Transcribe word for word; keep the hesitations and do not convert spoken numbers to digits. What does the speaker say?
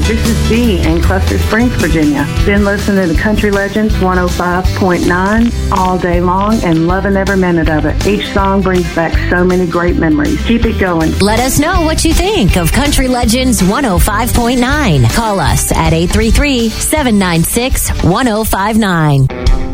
This is Dee in Cluster Springs, Virginia. Been listening to Country Legends one oh five point nine all day long and loving every minute of it. Each song brings back so many great memories. Keep it going. Let us know what you think of Country Legends one oh five point nine. Call us at eight three three, seven nine six, one oh five nine.